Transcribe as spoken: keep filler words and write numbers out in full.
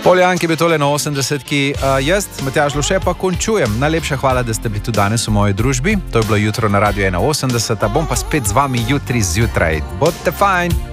Poljanki bi tole na osemdesetki. Uh, jaz, Matjaž Luše, pa končujem. Najlepša hvala, da ste bili tudi danes v moji družbi. To je bilo jutro na Radio ena osemdeset. Bom pa spet z vami jutri zjutraj. Bodite fajn!